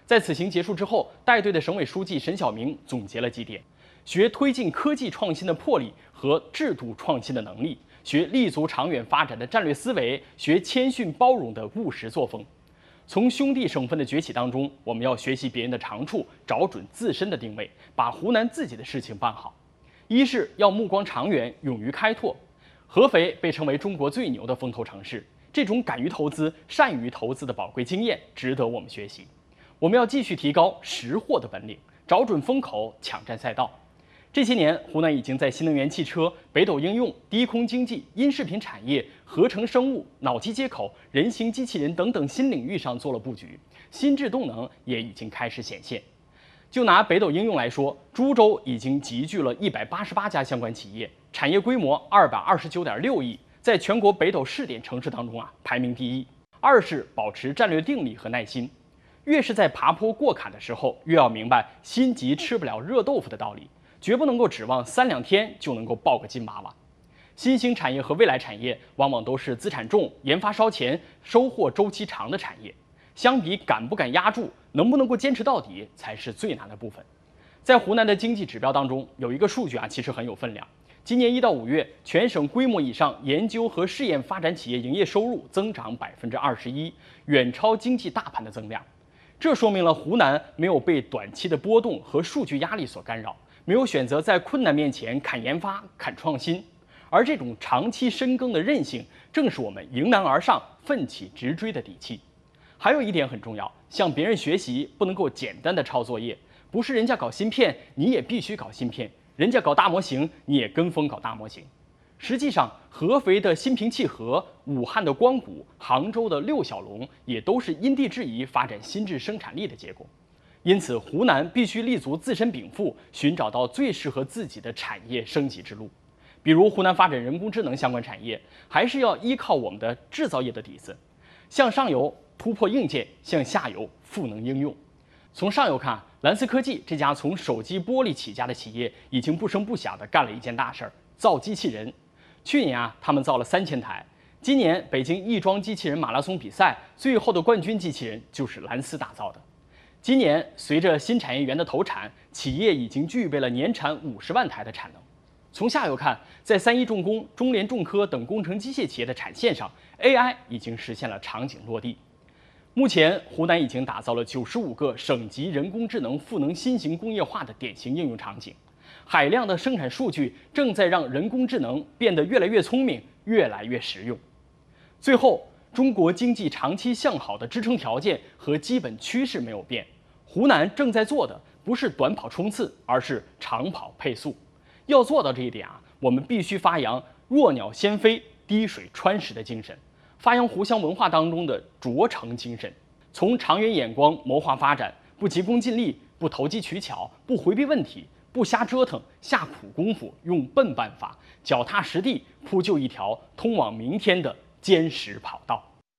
在此行结束之后，带队的省委书记沈晓明总结了几点：学推进科技创新的魄力和制度创新的能力，学立足长远发展的战略思维，学谦逊包容的务实作风。从兄弟省份的崛起当中，我们要学习别人的长处，找准自身的定位，把湖南自己的事情办好。一是要目光长远，勇于开拓。合肥被称为中国最牛的风投城市，这种敢于投资、善于投资的宝贵经验值得我们学习。我们要继续提高识货的本领，找准风口，抢占赛道。这些年，湖南已经在新能源汽车、北斗应用、低空经济、音视频产业、合成生物、脑机接口、人形机器人等等新领域上做了布局，心智动能也已经开始显现。就拿北斗应用来说，株洲已经集聚了188家相关企业，产业规模229.6亿，在全国北斗试点城市当中排名第一。二是保持战略定力和耐心，越是在爬坡过坎的时候，越要明白心急吃不了热豆腐的道理。绝不能够指望3、2天就能够抱个金娃娃。新兴产业和未来产业往往都是资产重、研发烧钱、收获周期长的产业。相比敢不敢压住、能不能够坚持到底，才是最难的部分。在湖南的经济指标当中，有一个数据其实很有分量。今年1到5月，全省规模以上研究和试验发展企业营业收入增长21%，远超经济大盘的增量。这说明了湖南没有被短期的波动和数据压力所干扰。没有选择在困难面前砍研发、砍创新，而这种长期深耕的韧性，正是我们迎难而上、奋起直追的底气。还有一点很重要，向别人学习不能够简单的抄作业，不是人家搞芯片，你也必须搞芯片；人家搞大模型，你也跟风搞大模型。实际上，合肥的新平气和、武汉的光谷、杭州的6小龙，也都是因地制宜发展新质生产力的结果。因此，湖南必须立足自身禀赋，寻找到最适合自己的产业升级之路。比如，湖南发展人工智能相关产业，还是要依靠我们的制造业的底子，向上游突破硬件，向下游赋能应用。从上游看，蓝思科技这家从手机玻璃起家的企业，已经不声不响地干了一件大事儿——造机器人。去年他们造了3000台。今年北京亦庄机器人马拉松比赛最后的冠军机器人就是蓝思打造的。今年，随着新产业园的投产，企业已经具备了年产50万台的产能。从下游看，在3一重工、中联重科等工程机械企业的产线上 ，AI 已经实现了场景落地。目前，湖南已经打造了95个省级人工智能赋能新型工业化的典型应用场景。海量的生产数据正在让人工智能变得越来越聪明、越来越实用。最后，中国经济长期向好的支撑条件和基本趋势没有变。湖南正在做的不是短跑冲刺，而是长跑配速。要做到这一点我们必须发扬弱鸟先飞、滴水穿石的精神，发扬湖湘文化当中的卓成精神，从长远眼光谋划发展，不急功近利，不投机取巧，不回避问题，不瞎折腾，下苦功夫，用笨办法，脚踏实地，铺就一条通往明天的坚实跑道。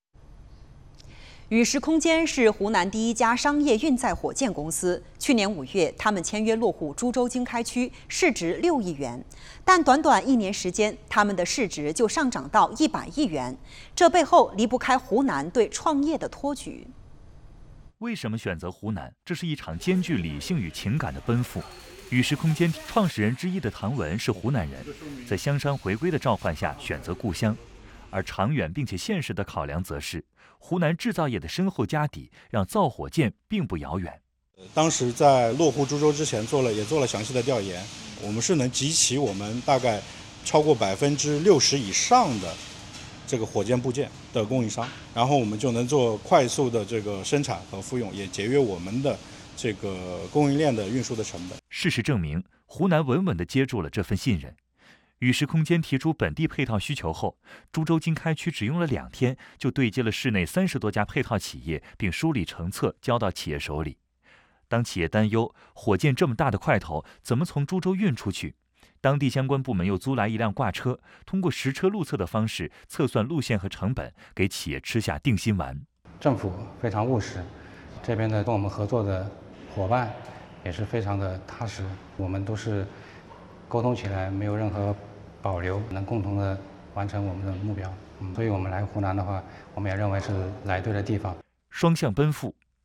宇石空间是湖南第一家商业运载火箭公司。去年5月，他们签约落户株洲经开区，市值6亿元。但短短1年时间，他们的市值就上涨到100亿元。这背后离不开湖南对创业的托举。 为什么选择湖南？这是一场兼具理性与情感的奔赴。宇石空间创始人之一的唐文是湖南人，在香山回归的召唤下选择故乡。而长远并且现实的考量则是，湖南制造业的深厚家底让造火箭并不遥远。 当时在落户株洲之前也做了详细的调研，我们是能集齐我们大概超过60%以上的这个火箭部件的供应商，然后我们就能做快速的这个生产和复用，也节约我们的这个供应链的运输的成本。 事实证明，湖南稳稳地接住了这份信任。宇石空间提出本地配套需求后，株洲经开区只用了2天就对接了市内30多家配套企业，并梳理成册交到企业手里。当企业担忧火箭这么大的块头怎么从株洲运出去，当地相关部门又租来一辆挂车，通过实车路测的方式测算路线和成本，给企业吃下定心丸。 政府非常务实，这边的跟我们合作的伙伴也是非常的踏实，我们都是沟通起来没有任何保留，能共同的完成我们的目标。所以我们来湖南的话，我们也认为是来对了地方。 双向奔赴，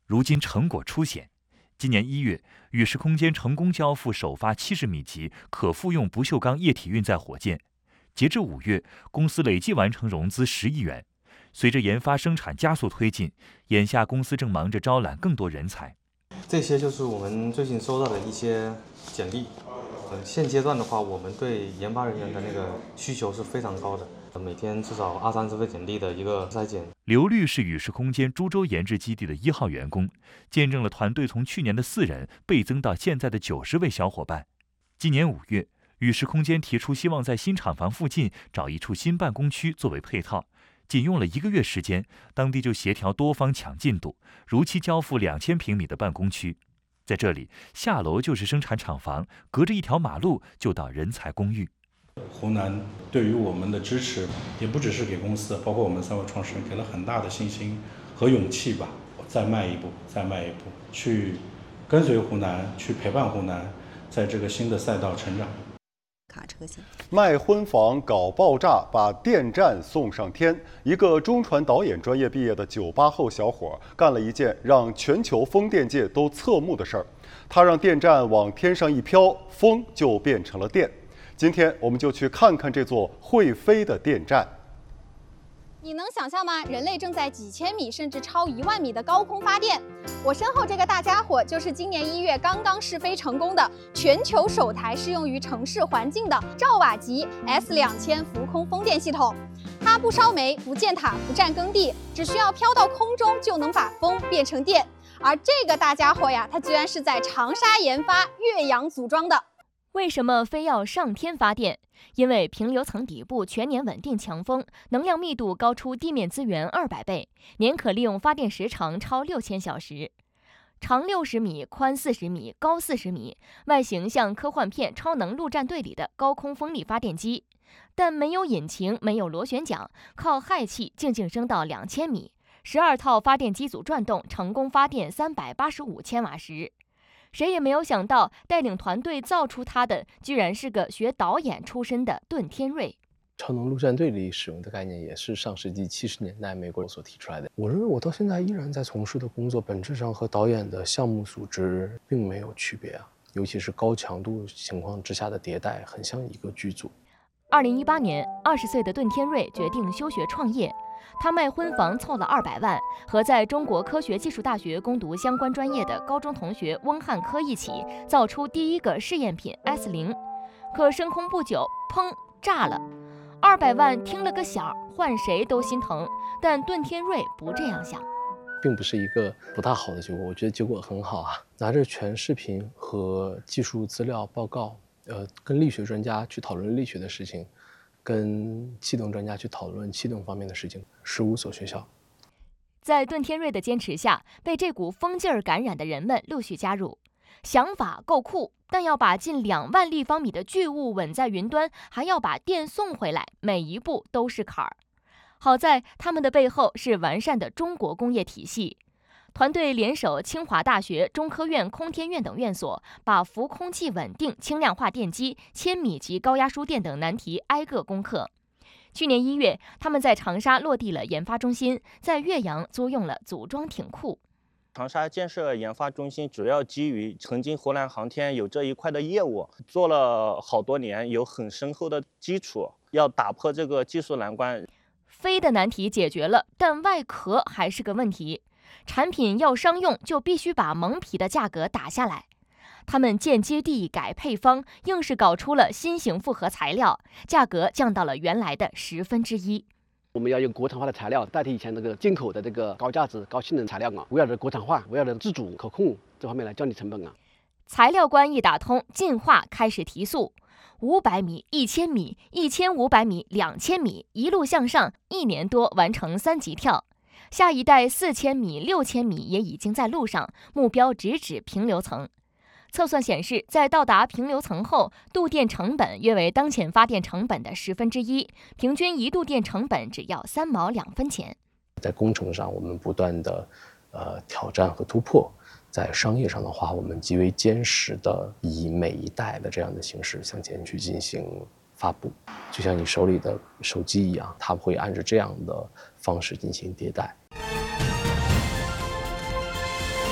如今成果初显。今年1月，宇石空间成功交付首发70米级可复用不锈钢液体运载火箭。截至5月，公司累计完成融资10亿元。随着研发生产加速推进，眼下公司正忙着招揽更多人才。 这些就是我们最近收到的一些简历。现阶段的话，我们对研发人员的那个需求是非常高的，每天至少20-30份简历的一个筛检。 刘律是宇石空间株洲研制基地的1号员工，见证了团队从去年的4人倍增到现在的90位小伙伴。今年5月，宇石空间提出希望在新厂房附近找一处新办公区作为配套，仅用了1个月时间，当地就协调多方抢进度，如期交付2000平米的办公区。在这里，下楼就是生产厂房，隔着一条马路就到人才公寓。 湖南对于我们的支持，也不只是给公司，包括我们3位创始人，给了很大的信心和勇气吧。再迈一步，去跟随湖南，去陪伴湖南，在这个新的赛道成长。 卡车型卖婚房搞爆炸，把电站送上天。一个中传导演专业毕业的98后小伙，干了一件让全球风电界都侧目的事儿。他让电站往天上一飘，风就变成了电。今天我们就去看看这座会飞的电站。 你能想象吗？人类正在几千米甚至超1万米的高空发电。我身后这个大家伙就是今年1月刚刚试飞成功的全球首台适用于城市环境的兆瓦级 S2000浮空风电系统。它不烧煤、不建塔、不占耕地，只需要飘到空中就能把风变成电。而这个大家伙呀，它居然是在长沙研发、岳阳组装的。 为什么非要上天发电？因为平流层底部全年稳定强风，能量密度高出地面资源200倍，年可利用发电时长超6000小时。长60米、宽40米、高40米，外形像科幻片《超能陆战队》里的高空风力发电机，但没有引擎，没有螺旋桨，靠氦气静静升到2000米，12套发电机组转动，成功发电385千瓦时。谁也没有想到，带领团队造出它的，居然是个学导演出身的顿天瑞。 超能陆战队里使用的概念也是上世纪70年代美国所提出来的。我认为我到现在依然在从事的工作，本质上和导演的项目组织并没有区别啊，尤其是高强度情况之下的迭代，很像一个剧组。 2018年，20岁的顿天瑞决定休学创业。他卖婚房凑了200万，和在中国科学技术大学攻读相关专业的高中同学翁汉科一起造出第一个试验品 S0， 可升空不久，砰，炸了。200万听了个响，换谁都心疼，但顿天瑞不这样想。 并不是一个不大好的结果，我觉得结果很好啊。拿着全视频和技术资料报告，跟力学专家去讨论力学的事情，跟气动专家去讨论气动方面的事情，15所学校。 在顿天瑞的坚持下，被这股风劲儿感染的人们陆续加入。想法够酷，但要把近2万立方米的巨物稳在云端，还要把电送回来，每一步都是坎儿。好在他们的背后是完善的中国工业体系。团队联手清华大学、中科院、空天院等院所，把浮空气稳定、轻量化电机、1000米级高压输电等难题挨个攻克。去年1月，他们在长沙落地了研发中心，在岳阳租用了组装艇库。 长沙建设研发中心主要基于曾经湖南航天有这一块的业务，做了好多年，有很深厚的基础，要打破这个技术难关。 飞的难题解决了，但外壳还是个问题。产品要商用，就必须把蒙皮的价格打下来。他们建接地改配方，硬是搞出了新型复合材料，价格降到了原来的1/10。 我们要用国产化的材料代替以前那个进口的这个高价值、高性能材料啊，围绕着国产化、围绕着自主可控这方面来降低成本啊。 材料关一打通，进化开始提速。500米、1000米、1500米、2000米，一路向上，1年多完成3级跳。下一代4000米、6000米也已经在路上，目标直指平流层。测算显示，在到达平流层后，度电成本约为当前发电成本的1/10，平均1度电成本只要3毛2分钱。 在工程上，我们不断的挑战和突破；在商业上的话，我们极为坚实的以每一代的这样的形式向前去进行发布，就像你手里的手机一样，它会按照这样的方式进行迭代。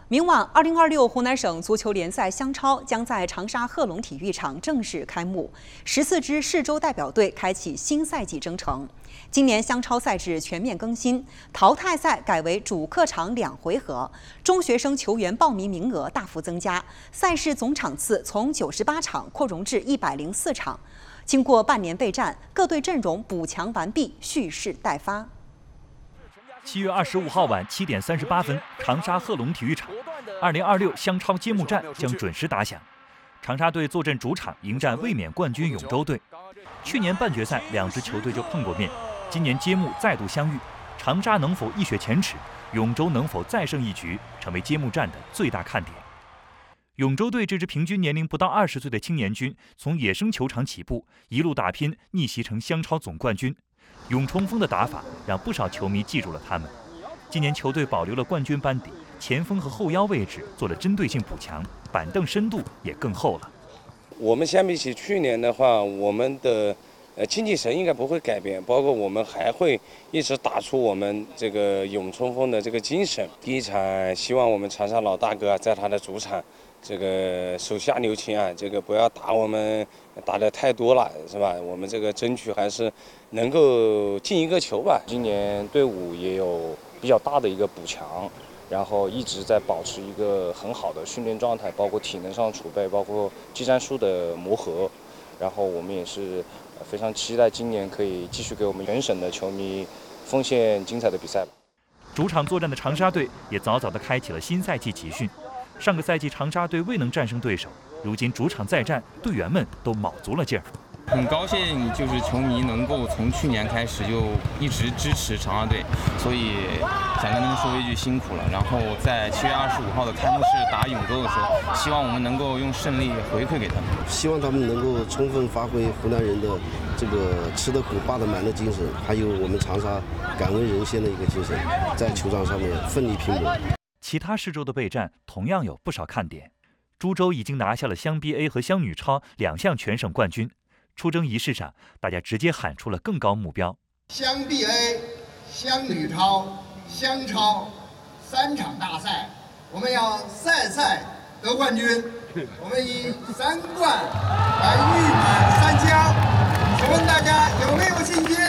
明晚2026湖南省足球联赛湘超将在长沙贺龙体育场正式开幕，14支市州代表队开启新赛季征程。今年湘超赛制全面更新，淘汰赛改为主客场2回合，中学生球员报名名额大幅增加，赛事总场次从98场扩容至104场。经过半年备战，各队阵容补强完毕，蓄势待发。 7月25号晚7点38分，长沙贺龙体育场，2026湘超揭幕战将准时打响。长沙队坐镇主场迎战卫冕冠军永州队。去年半决赛2支球队就碰过面，今年揭幕再度相遇，长沙能否一雪前耻，永州能否再胜一局，成为揭幕战的最大看点。永州队这支平均年龄不到20岁的青年军，从野生球场起步，一路打拼，逆袭成湘超总冠军。永冲锋的打法让不少球迷记住了他们。今年球队保留了冠军班底，前锋和后腰位置做了针对性补强，板凳深度也更厚了。 我们相比起去年的话，我们的精气神应该不会改变，包括我们还会一直打出我们这个永冲锋的这个精神。第一场，希望我们长沙老大哥在他的主场，这个手下留情啊，这个不要打我们打得太多了，是吧？我们这个争取还是能够进1个球吧。 今年队伍也有比较大的一个补强，然后一直在保持一个很好的训练状态，包括体能上储备，包括技战术的磨合。然后我们也是非常期待今年可以继续给我们全省的球迷奉献精彩的比赛吧。 主场作战的长沙队也早早地开启了新赛季集训。上个赛季长沙队未能战胜对手，如今主场再战，队员们都卯足了劲儿。 很高兴，就是球迷能够从去年开始就一直支持长沙队，所以想跟他们说一句辛苦了。然后在7月25号的开幕式打永州的时候，希望我们能够用胜利回馈给他们。 希望他们能够充分发挥湖南人的这个吃得苦霸得满的精神，还有我们长沙敢为人先的一个精神，在球场上面奋力拼搏。 其他市州的备战同样有不少看点。株洲已经拿下了湘 BA 和湘女超2项全省冠军。出征仪式上，大家直接喊出了更高目标： 湘 BA、湘女超、湘超3场大赛，我们要赛得冠军。我们以3冠来誉满3江。请问大家有没有信心？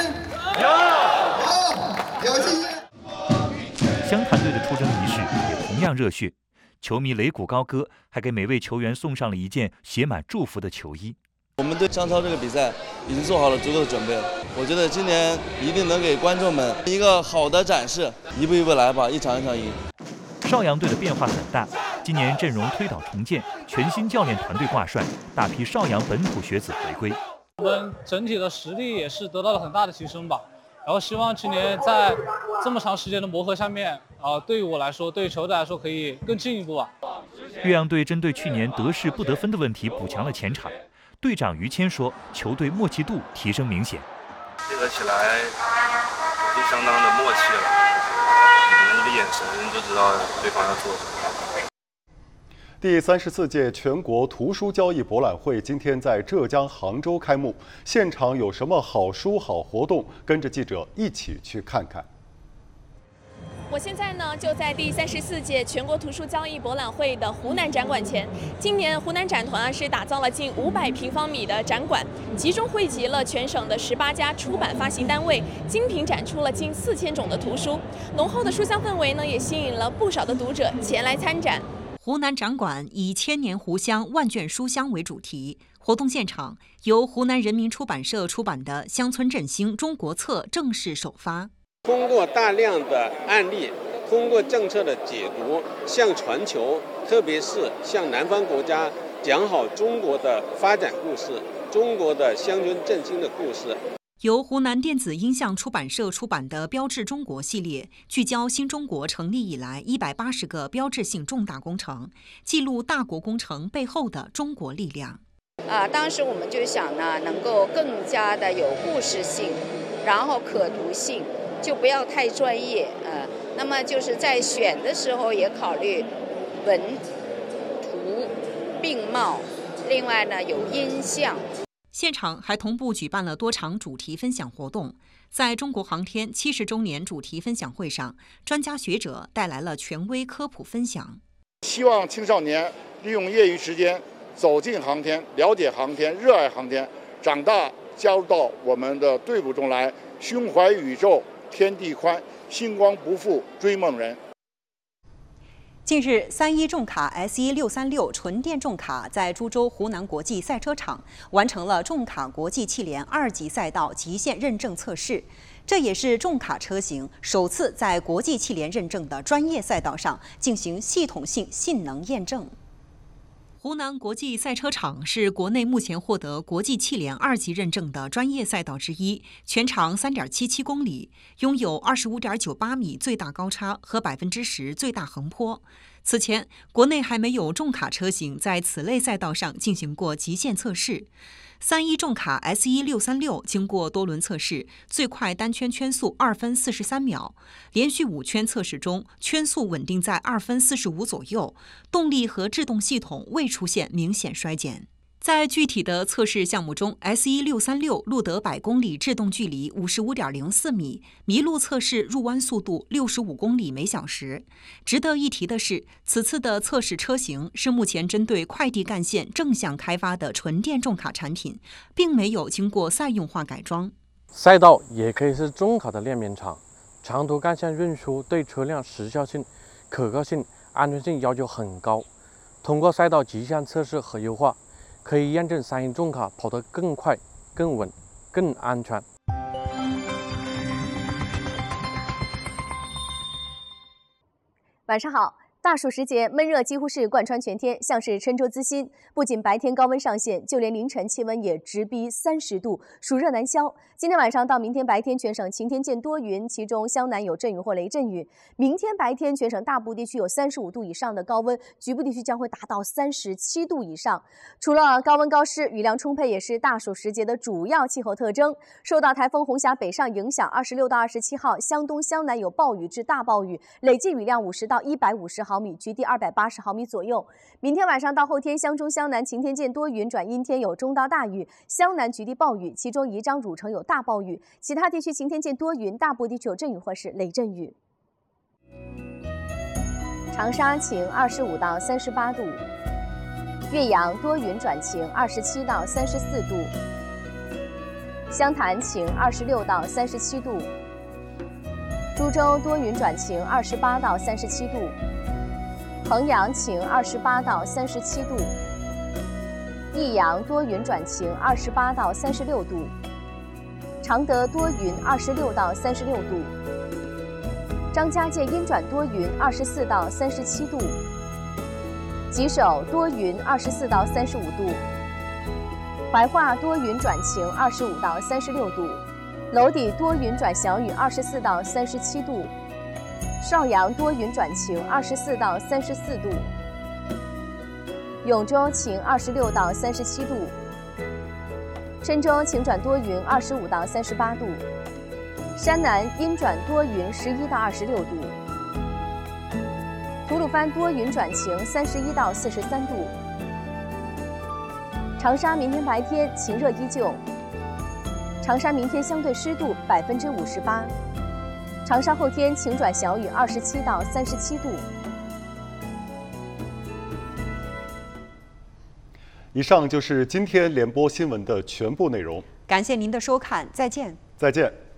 有信心。 湘团队的出征仪式也同样热血，球迷擂鼓高歌，还给每位球员送上了一件写满祝福的球衣。 我们对湘超这个比赛已经做好了足够的准备了，我觉得今年一定能给观众们一个好的展示，一步一步来吧，一场一场赢。 邵阳队的变化很大，今年阵容推倒重建，全新教练团队挂帅，大批邵阳本土学子回归。 我们整体的实力也是得到了很大的提升吧。然后希望今年在这么长时间的磨合下面，对于我来说，对于球队来说可以更进一步吧。 岳阳队针对去年得势不得分的问题补强了前场。队长于谦说，球队默契度提升明显， 配合起来已经相当的默契了，我们一个眼神就知道对方要做什么。 第34届全国图书交易博览会今天在浙江杭州开幕，现场有什么好书好活动？跟着记者一起去看看。 我现在呢就在第34届全国图书交易博览会的湖南展馆前。今年湖南展团是打造了近500平方米的展馆，集中汇集了全省的18家出版发行单位，精品展出了近4000种的图书。浓厚的书香氛围呢，也吸引了不少的读者前来参展。 湖南展馆以千年湖香、万卷书香为主题，活动现场由湖南人民出版社出版的《乡村振兴中国策》正式首发。 通过大量的案例，通过政策的解读，向全球，特别是向南方国家讲好中国的发展故事，中国的乡村振兴的故事。 由湖南电子音像出版社出版的《标志中国》系列，聚焦新中国成立以来180个标志性重大工程，记录大国工程背后的中国力量。 当时我们就想呢，能够更加的有故事性，然后可读性，就不要太专业。那么就是在选的时候也考虑文、图并茂，另外呢有音像。 现场还同步举办了多场主题分享活动。在中国航天70周年主题分享会上，专家学者带来了权威科普分享。 希望青少年利用业余时间走进航天，了解航天，热爱航天，长大加入到我们的队伍中来，胸怀宇宙，天地宽，星光不负追梦人。 近日，31重卡 S1636纯电重卡在株洲湖南国际赛车场完成了重卡国际汽联2级赛道极限认证测试，这也是重卡车型首次在国际汽联认证的专业赛道上进行系统性性能验证。湖南国际赛车场是国内目前获得国际汽联2级认证的专业赛道之一，全长3.77公里，拥有25.98米最大高差和10%最大横坡。此前，国内还没有重卡车型在此类赛道上进行过极限测试。31重卡 S1636经过多轮测试，最快单圈圈速2分43秒，连续5圈测试中，圈速稳定在2分45左右，动力和制动系统未出现明显衰减。在具体的测试项目中 ，S1636 录得100公里制动距离55.04米，麋鹿测试入弯速度65公里每小时。值得一提的是，此次的测试车型是目前针对快递干线正向开发的纯电重卡产品，并没有经过赛用化改装。 赛道也可以是重卡的练兵场，长途干线运输对车辆时效性、可靠性、安全性要求很高。通过赛道极限测试和优化，可以验证31重卡跑得更快、更稳、更安全。 晚上好。大暑时节，闷热几乎是贯穿全天，像是郴州资新，不仅白天高温上线，就连凌晨气温也直逼30度，暑热难消。今天晚上到明天白天，全省晴天见多云，其中湘南有阵雨或雷阵雨。明天白天，全省大部地区有35度以上的高温，局部地区将会达到37度以上。除了高温高湿，雨量充沛也是大暑时节的主要气候特征。受到台风红霞北上影响，26到27号，湘东、湘南有暴雨至大暴雨，累计雨量50到150毫米，局地280毫米左右。明天晚上到后天，湘中、湘南晴天见多云转阴天，有中到大雨；湘南局地暴雨，其中宜章、汝城有大暴雨，其他地区晴天见多云，大部地区有阵雨或是雷阵雨。长沙晴25到38度，岳阳多云转晴27到34度，湘潭晴26到37度，株洲多云转晴28到37度，衡阳晴28到37度，益阳多云转晴28到36度，常德多云26到36度，张家界阴转多云24到37度，吉首多云24到35度，怀化多云转晴25到36度，娄底多云转小雨24到37度，邵阳多云转晴24到34度，永州晴26到37度，郴州晴转多云25到38度，山南阴转多云11到26度，吐鲁番多云转晴31到43度，长沙明天白天晴热依旧，长沙明天相对湿度58%，长沙后天晴转小雨27到37度。 以上就是今天联播新闻的全部内容， 感谢您的收看，再见。 再见。